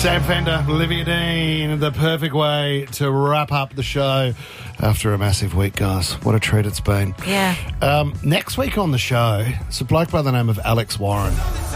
Sam Fender, Olivia Dean, the perfect way to wrap up the show after a massive week, guys. What a treat it's been. Yeah. Next week on the show, it's a bloke by the name of Alex Warren.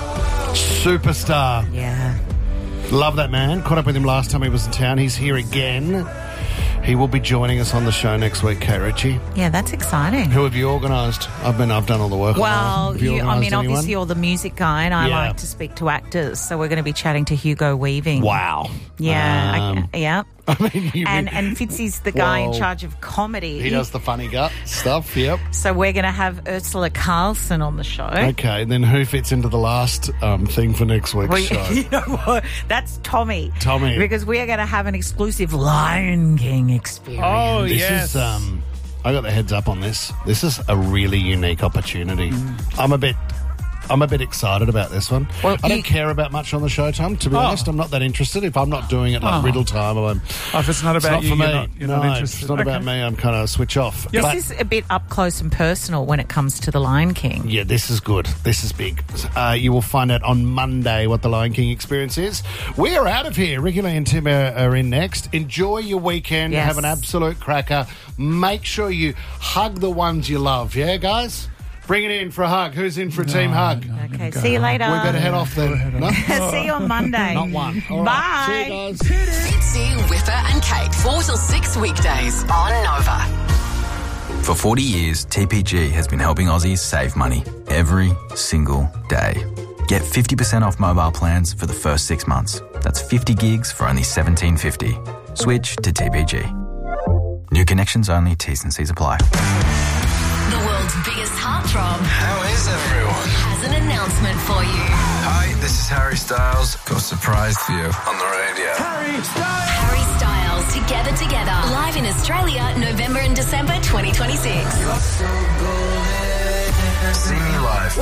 Superstar. Yeah. Love that man. Caught up with him last time he was in town. He's here again. He will be joining us on the show next week, Kate Ritchie. Yeah, that's exciting. Who have you organised? I've done all the work. Well, anyone? obviously you're the music guy and I like to speak to actors, so we're going to be chatting to Hugo Weaving. Wow. Yeah. Yeah. I mean, and Fitzy's the guy in charge of comedy. He does the funny gut stuff, yep. So we're going to have Ursula Carlson on the show. Okay, then who fits into the last thing for next week's show? You know what? That's Tommy. Tommy. Because we are going to have an exclusive Lion King experience. Oh, this yes. is, I got the heads up on this. This is a really unique opportunity. I'm a bit excited about this one. Well, I don't care about much on the show, Tom, to be honest. I'm not that interested. If I'm not doing it like Riddle Time, if it's not about you, for me. you're not interested. It's not about me. I'm kind of switch off. Yep. This is a bit up close and personal when it comes to the Lion King. Yeah, this is good. This is big. You will find out on Monday what the Lion King experience is. We're out of here. Ricky Lee and Tim are in next. Enjoy your weekend. Yes. Have an absolute cracker. Make sure you hug the ones you love. Yeah, guys? Bring it in for a hug. Who's in for a team hug? Okay, see you later. We better head off then. No? See you on Monday. Not one. All Bye. right. See you guys. Fitzy, Whipper and Kate, 4 till 6 weekdays on Nova. For 40 years, TPG has been helping Aussies save money every single day. Get 50% off mobile plans for the first 6 months. That's 50 gigs for only $17.50. Switch to TPG. New connections only. T's and C's apply. The world's biggest heartthrob How is everyone? has an announcement for you. Hi, this is Harry Styles. Got a surprise for you on the radio. Harry Styles, Together, live in Australia, November and December 2026. See me live.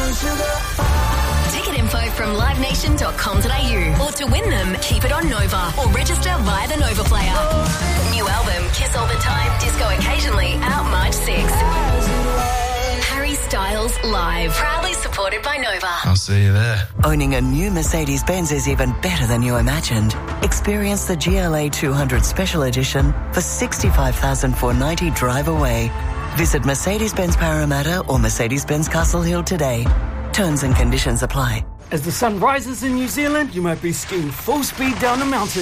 Ticket info from livenation.com.au. Or to win them, keep it on Nova or register via the Nova player. New album, Kiss All the Time, Disco Occasionally, out March 6th. Harry Styles Live. Proudly supported by Nova. I'll see you there. Owning a new Mercedes-Benz is even better than you imagined. Experience the GLA 200 Special Edition for $65,490 drive away. Visit Mercedes-Benz Parramatta or Mercedes-Benz Castle Hill today. Terms and conditions apply. As the sun rises in New Zealand, you might be skiing full speed down a mountain.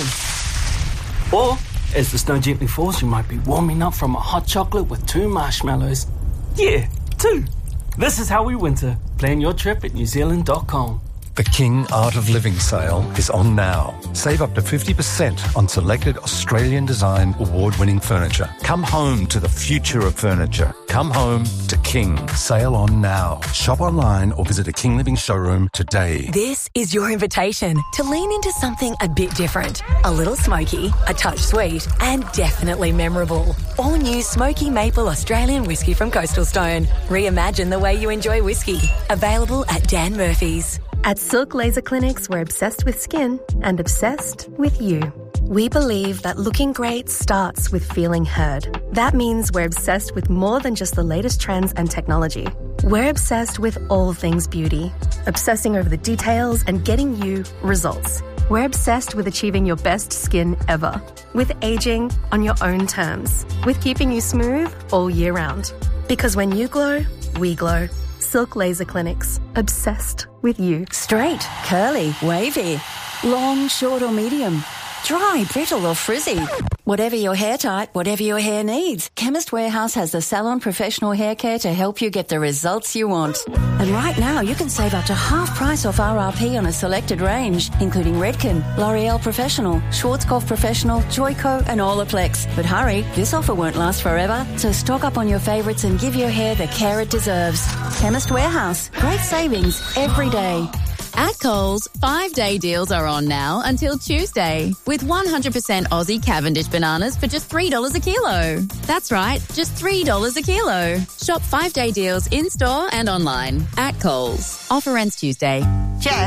Or, as the snow gently falls, you might be warming up from a hot chocolate with 2 marshmallows. Yeah, 2. This is how we winter. Plan your trip at newzealand.com. The King Art of Living sale is on now. Save up to 50% on selected Australian design award-winning furniture. Come home to the future of furniture. Come home to King. Sale on now. Shop online or visit a King Living showroom today. This is your invitation to lean into something a bit different. A little smoky, a touch sweet, and definitely memorable. All new Smoky Maple Australian whiskey from Coastal Stone. Reimagine the way you enjoy whiskey. Available at Dan Murphy's. At Silk Laser Clinics, we're obsessed with skin and obsessed with you. We believe that looking great starts with feeling heard. That means we're obsessed with more than just the latest trends and technology. We're obsessed with all things beauty, obsessing over the details and getting you results. We're obsessed with achieving your best skin ever, with aging on your own terms, with keeping you smooth all year round. Because when you glow, we glow. Silk Laser Clinics, obsessed with you. Straight, curly, wavy, long, short or medium, dry, brittle or frizzy. Whatever your hair type, whatever your hair needs, Chemist Warehouse has the salon professional hair care to help you get the results you want. And right now you can save up to half price off RRP on a selected range, including Redken, L'Oreal Professional, Schwarzkopf Professional, Joico and Olaplex. But hurry, this offer won't last forever, so stock up on your favourites and give your hair the care it deserves. Chemist Warehouse, great savings every day. At Coles, 5-day deals are on now until Tuesday, with 100% Aussie Cavendish bananas for just $3 a kilo. That's right, just $3 a kilo. Shop 5-day deals in-store and online at Coles. Offer ends Tuesday. Jess,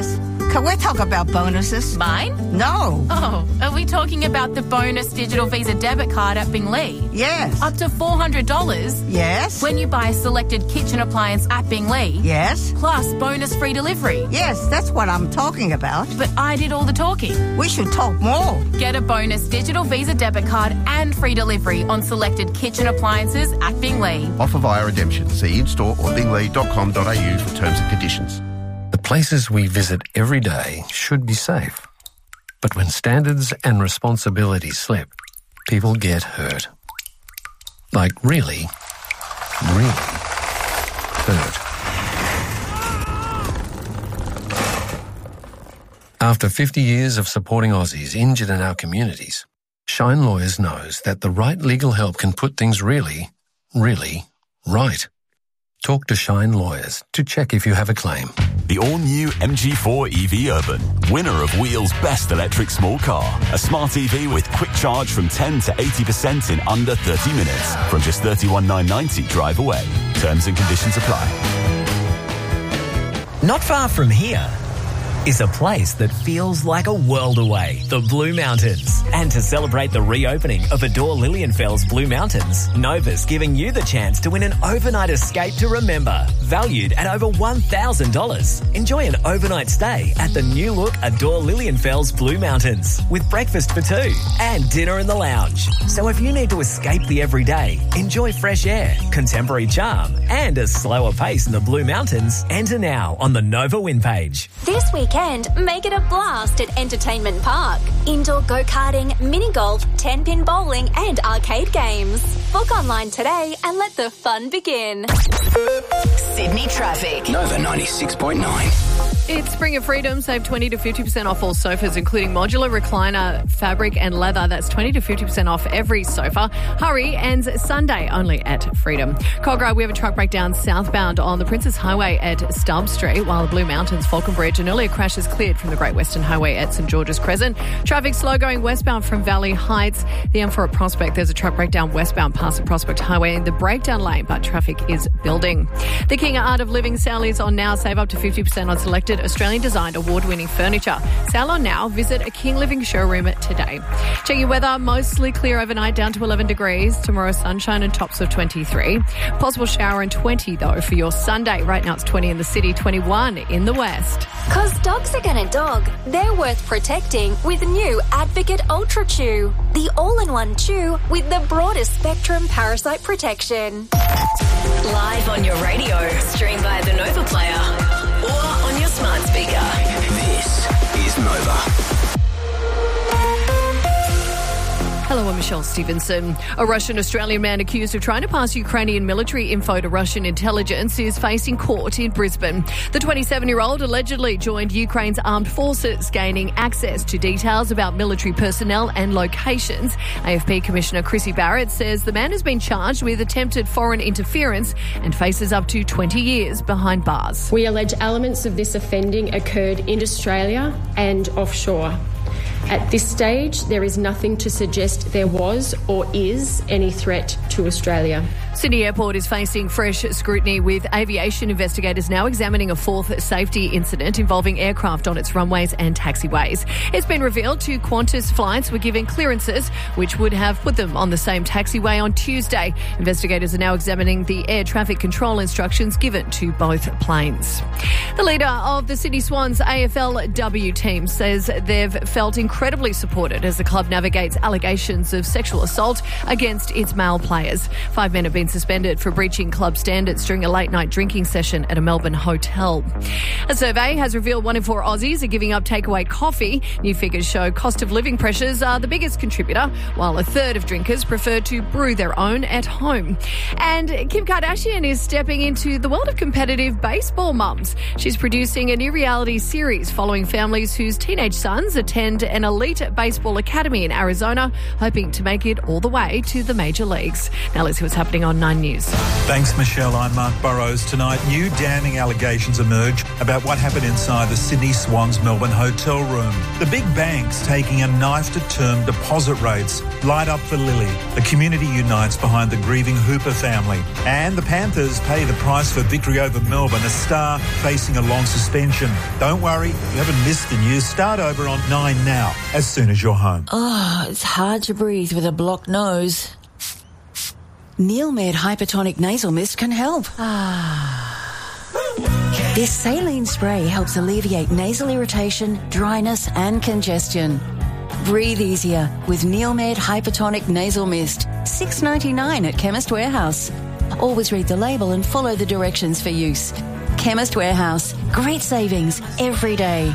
Can we talk about bonuses? Mine? No. Oh, are we talking about the bonus digital Visa debit card at Binglee? Yes. Up to $400? Yes. When you buy a selected kitchen appliance at Binglee? Yes. Plus bonus free delivery? Yes, that's what I'm talking about. But I did all the talking. We should talk more. Get a bonus digital Visa debit card and free delivery on selected kitchen appliances at Binglee. Offer via redemption. See in-store or binglee.com.au for terms and conditions. The places we visit every day should be safe. But when standards and responsibilities slip, people get hurt. Like really, really hurt. After 50 years of supporting Aussies injured in our communities, Shine Lawyers knows that the right legal help can put things really, really right. Talk to Shine Lawyers to check if you have a claim. The all-new MG4 EV Urban, winner of Wheel's Best Electric Small Car. A smart EV with quick charge from 10 to 80% in under 30 minutes. From just $31,990 drive away. Terms and conditions apply. Not far from here is a place that feels like a world away, the Blue Mountains. And to celebrate the reopening of Adore Lilienfels Blue Mountains, Nova's giving you the chance to win an overnight escape to remember, valued at over $1,000. Enjoy an overnight stay at the new look Adore Lilienfels Blue Mountains with breakfast for two and dinner in the lounge. So if you need to escape the everyday, enjoy fresh air, contemporary charm and a slower pace in the Blue Mountains, enter now on the Nova Win page. This weekend, make it a blast at Entertainment Park. Indoor go-karting, mini-golf, 10-pin bowling and arcade games. Book online today and let the fun begin. Sydney traffic. Nova 96.9. It's Spring of Freedom. Save 20 to 50% off all sofas, including modular, recliner, fabric and leather. That's 20 to 50% off every sofa. Hurry, ends Sunday only at Freedom. Cogra, we have a truck breakdown southbound on the Princess Highway at Stubbs Street, while the Blue Mountains, Falcon Bridge, an earlier crash is cleared from the Great Western Highway at St George's Crescent. Traffic slow going westbound from Valley Heights. The M4 at Prospect, there's a truck breakdown westbound past the Prospect Highway in the breakdown lane, but traffic is building. The King Art of Living sale is on now. Save up to 50% on selected Australian-designed award-winning furniture. Sale on now. Visit a King Living showroom today. Checking weather, mostly clear overnight, down to 11 degrees. Tomorrow, sunshine and tops of 23. Possible shower and 20, though, for your Sunday. Right now, it's 20 in the city, 21 in the west. Because dogs are going to dog, they're worth protecting with new Advocate Ultra Chew. The all-in-one chew with the broadest spectrum parasite protection. Live on your radio, stream via the Nova Player or on your smart speaker. This is Nova. Hello, I'm Michelle Stevenson. A Russian-Australian man accused of trying to pass Ukrainian military info to Russian intelligence is facing court in Brisbane. The 27-year-old allegedly joined Ukraine's armed forces, gaining access to details about military personnel and locations. AFP Commissioner Chrissy Barrett says the man has been charged with attempted foreign interference and faces up to 20 years behind bars. We allege elements of this offending occurred in Australia and offshore. At this stage, there is nothing to suggest there was or is any threat to Australia. Sydney Airport is facing fresh scrutiny, with aviation investigators now examining a fourth safety incident involving aircraft on its runways and taxiways. It's been revealed two Qantas flights were given clearances which would have put them on the same taxiway on Tuesday. Investigators are now examining the air traffic control instructions given to both planes. The leader of the Sydney Swans AFLW team says they've felt incredibly supported as the club navigates allegations of sexual assault against its male players. 5 men have been suspended for breaching club standards during a late-night drinking session at a Melbourne hotel. A survey has revealed 1 in 4 Aussies are giving up takeaway coffee. New figures show cost of living pressures are the biggest contributor, while a third of drinkers prefer to brew their own at home. And Kim Kardashian is stepping into the world of competitive baseball mums. She's producing a new reality series following families whose teenage sons attend an elite baseball academy in Arizona, hoping to make it all the way to the major leagues. Now let's see what's happening on 9 News. Thanks, Michelle. I'm Mark Burrows. Tonight, new damning allegations emerge about what happened inside the Sydney Swans Melbourne hotel room. The big banks taking a knife-to-term deposit rates light up for Lily. The community unites behind the grieving Hooper family. And the Panthers pay the price for victory over Melbourne, a star facing a long suspension. Don't worry, you haven't missed the news. Start over on 9 now, as soon as you're home. Oh, it's hard to breathe with a blocked nose. Neilmed Hypertonic Nasal Mist can help. This saline spray helps alleviate nasal irritation, dryness and congestion. Breathe easier with Neilmed Hypertonic Nasal Mist. $6.99 at Chemist Warehouse. Always read the label and follow the directions for use. Chemist Warehouse. Great savings every day.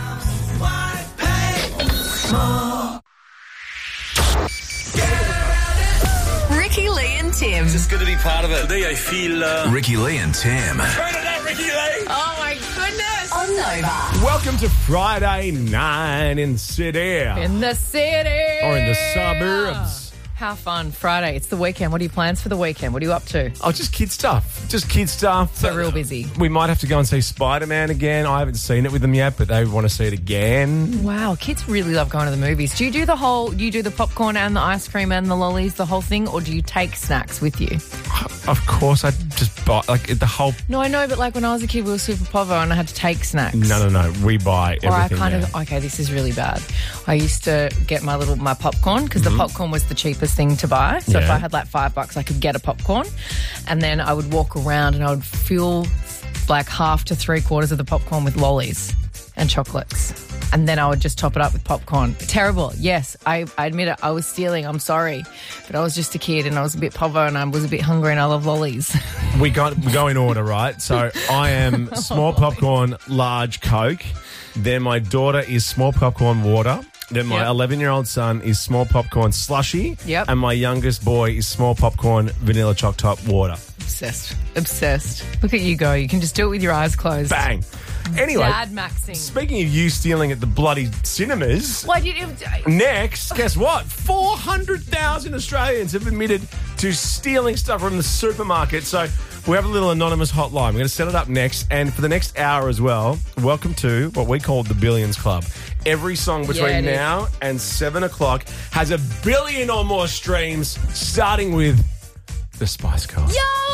Ricky Lee and Tim. Just good to be part of it. Today I feel... Ricky Lee and Tim. Turn it up, Ricky Lee! Oh my goodness. On Nova. Welcome to Friday 9 in City. In the city. Or in the suburbs. How fun. Friday. It's the weekend. What are your plans for the weekend? What are you up to? Oh, just kid stuff. So real busy. We might have to go and see Spider-Man again. I haven't seen it with them yet, but they want to see it again. Wow, kids really love going to the movies. Do you do the popcorn and the ice cream and the lollies, the whole thing, or do you take snacks with you? Of course, I just buy, the whole... No, I know, but when I was a kid, we were super povo and I had to take snacks. No. We buy everything. Okay, this is really bad. I used to get my popcorn because the popcorn was the cheapest thing to buy. So if I had $5, I could get a popcorn. And then I would walk around and I would fill half to 3/4 of the popcorn with lollies and chocolates. And then I would just top it up with popcorn. Terrible. Yes, I admit it. I was stealing. I'm sorry. But I was just a kid and I was a bit povo and I was a bit hungry and I love lollies. We go in order, right? So I am small popcorn, large Coke. Then my daughter is small popcorn, water. Then my 11-year-old son is small popcorn slushy. Yep. And my youngest boy is small popcorn vanilla choc top water. Obsessed. Look at you go. You can just do it with your eyes closed. Bang. Anyway, Dad maxing. Speaking of you stealing at the bloody cinemas, next, guess what? 400,000 Australians have admitted to stealing stuff from the supermarket. So we have a little anonymous hotline. We're going to set it up next. And for the next hour as well, welcome to what we call the Billions Club. Every song between now and 7 o'clock has 1 billion or more streams, starting with the Spice Girls. Yo!